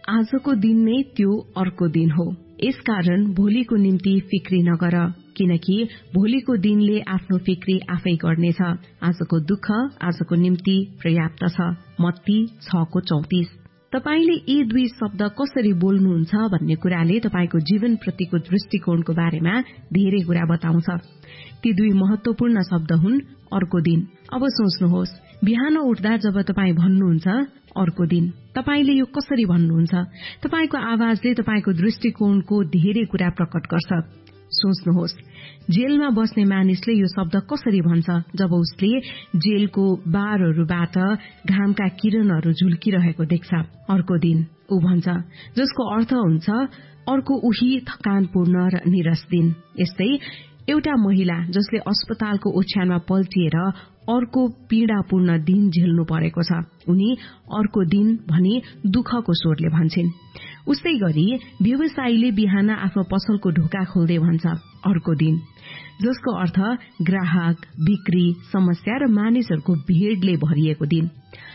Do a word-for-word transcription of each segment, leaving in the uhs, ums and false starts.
आजको दिन नै त्यो अर्को दिन हो। यसकारण भोलिको निम्ति फिक्री नगर, किनकि भोलिको दिनले आफ्नो फिक्री आफै गर्नेछ। आजको दुःख आजको निम्ति पर्याप्त छ। मत्ती छको चौतिस। तपाईले यी दुई शब्द कसरी बोल्नुहुन्छ भन्ने कुराले तपाईको जीवनप्रतिको दृष्टिकोणको बारेमा धेरै कुरा बताउँछ। ती दुई महत्वपूर्ण शब्द हुन् अर्को दिन। अब सोच्नुहोस्, बिहान उठ्दा जब तपाई भन्नुहुन्छ अर्को दिन, तपाईले यो कसरी भन्नुहुन्छ? तपाईको आवाजले तपाईको दृष्टिकोणको धेरै कुरा प्रकट गर्छ। सोच्नुहोस्, जेलमा बस्ने मानिसले यो शब्द कसरी भन्छ जब उसले जेलको बारहरूबाट घामका किरणहरू झुल्किरहेको देख्छ? अर्को दिन ऊ भन्छ, जसको अर्थ हुन्छ अर्को उही थकानपूर्ण र निरस दिन। यस्तै एउटा महिला जसले अस्पतालको ओछ्यानमा पल्टिएर अर्को पीड़ापूर्ण दिन झेल्नु परेको छ, उनी अर्को दिन भनी दुःखको स्वरले भन्छन्। उस्तै गरी व्यवसायीले बिहान आफ्नो पसलको ढोका खोल्दै भन्छ अर्को दिन, जसको अर्थ ग्राहक, बिक्री, समस्या र मानिसहरूको भीड़ले भरिएको दिन।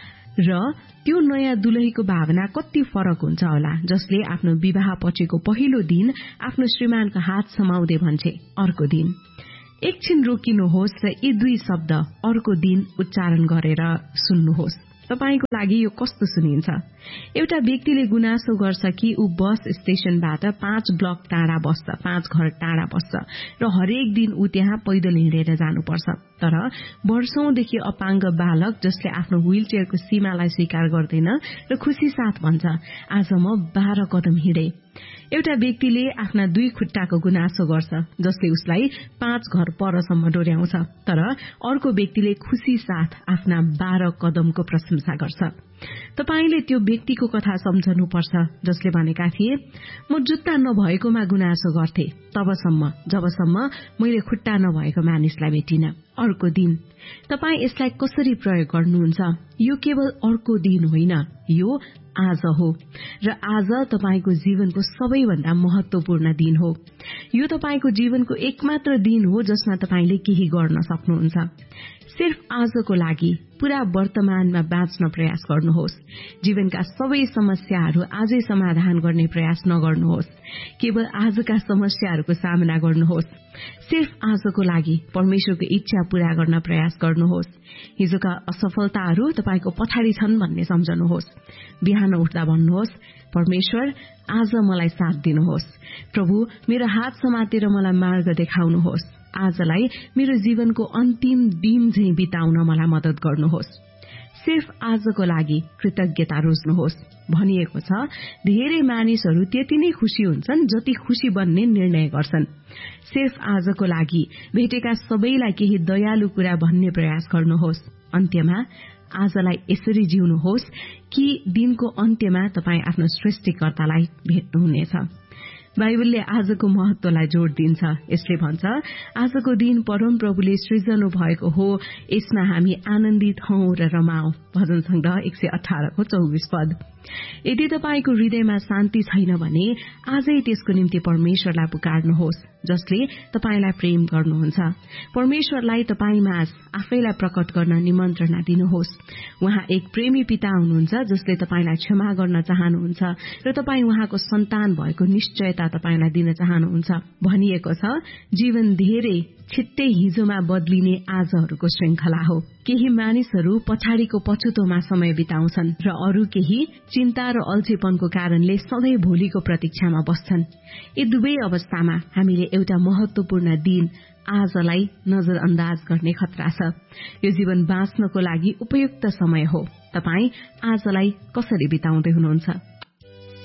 र त्यो नयाँ दुलहीको भावना कति फरक हुन्छ होला, जसले आफ्नो विवाह पछिको पहिलो दिन आफ्नो श्रीमानको हात समाउँदै भन्छे अर्को दिन। एकछिन रोकिनुहोस् र यी दुई शब्द अर्को दिन उच्चारण गरेर सुन्नुहोस्। तपाईको लागि यो कस्तो सुनिन्छ? एउटा व्यक्तिले गुनासो गर्छ कि ऊ बस स्टेशनबाट पाँच ब्लक टाढा बस्छ, पाँच घर टाढा बस्छ र हरेक दिन ऊ त्यहाँ पैदल हिँडेर जानुपर्छ। तर वर्षौंदेखि अपाङ्ग बालक जसले आफ्नो व्हील चेयरको सीमालाई स्वीकार गर्दैन र खुशी साथ भन्छ, आज म बाह्र कदम हिँडे। एउटा व्यक्तिले आफ्ना दुई खुट्टाको गुनासो गर्छ जसले उसलाई पाँच घर परसम्म डोर्याउँछ, तर अर्को व्यक्तिले खुशी साथ आफ्ना बाह्र कदमको प्रशंसा गर्छ। तपाईले त्यो व्यक्तिको कथा सम्झनुपर्छ जसले भनेका थिए, म जुत्ता नभएकोमा गुनासो गर्थे तबसम्म जबसम्म मैले खुट्टा नभएको मानिसलाई भेटिन। अर्को दिन। तपाई यसलाई कसरी प्रयोग गर्नुहुन्छ? यो केवल अर्को दिन होइन, यो आज हो र आज तपाईको जीवनको सबैभन्दा महत्वपूर्ण दिन हो। यो तपाईको जीवनको एकमात्र दिन हो जसमा तपाईले केही गर्न सक्नुहुन्छ। सिर्फ आजको लागि पूरा वर्तमानमा बाँच्न प्रयास गर्नुहोस्। जीवनका सबै समस्याहरू आजै समाधान गर्ने प्रयास नगर्नुहोस्। केवल आजका समस्याहरूको सामना गर्नुहोस्। सिर्फ आजको लागि परमेश्वरको इच्छा पूरा गर्न प्रयास गर्नुहोस्। हिजोका असफलताहरू तपाईको पछाडि छन् भन्ने सम्झनुहोस्। बिहान उठ्दा भन्नुहोस्, परमेश्वर आज मलाई साथ दिनुहोस्। प्रभु, मेरो हात समातेर मलाई मार्ग देखाउनुहोस्। आजलाई मेरो जीवनको अन्तिम दिन झैं बिताउन मलाई मदत गर्नुहोस्। सिर्फ आजको लागि कृतज्ञता रोज्नुहोस्। भनिएको छ, धेरै मानिसहरू त्यति नै खुशी हुन्छन् जति खुशी बन्ने निर्णय गर्छन्। सिर्फ आजको लागि भेटेका सबैलाई केही दयालु कुरा भन्ने प्रयास गर्नुहोस्। अन्त्यमा आजलाई यसरी जिउनुहोस् कि दिनको अन्त्यमा तपाई आफ्नो सृष्टिकर्तालाई भेट्नुहुनेछ। बाइबलले आजको महत्वलाई जोड़ दिन्छ। यसले भन्छ, आजको दिन परम प्रभुले सृजनु भएको हो, यसमा हामी आनन्दित हौं र रमाऊ। भजन संग्रह एक सय अठारको चौबिस पद। यदि तपाईको हृदयमा शान्ति छैन भने आजै त्यसको निम्ति परमेश्वरलाई पुकार्नुहोस्, जसले तपाईलाई प्रेम गर्नुहुन्छ। परमेश्वरलाई तपाईमा आफैलाई प्रकट गर्न निमन्त्रणा दिनुहोस्। उहाँ एक प्रेमी पिता हुनुहुन्छ जसले तपाईलाई क्षमा गर्न चाहनुहुन्छ र तपाई उहाँको सन्तान भएको निश्चयता तपाईलाई दिन चाहनुहुन्छ। भनिएको छ, जीवन धेरै छिट्टै हिजोमा बदलिने आजहरूको श्रृंखला हो। केही मानिसहरू पछाडिको पछुतोमा समय बिताउँछन् र अरू केही चिन्ता र अल्छेपनको कारणले सधैँ भोलिको प्रतीक्षामा बस्छन्। यी दुवै अवस्थामा हामीले एउटा महत्वपूर्ण दिन आजलाई नजरअन्दाज गर्ने खतरा छ। यो जीवन बाँच्नको लागि उपयुक्त समय हो। तपाई आजलाई कसरी बिताउँदै हुनुहुन्छ?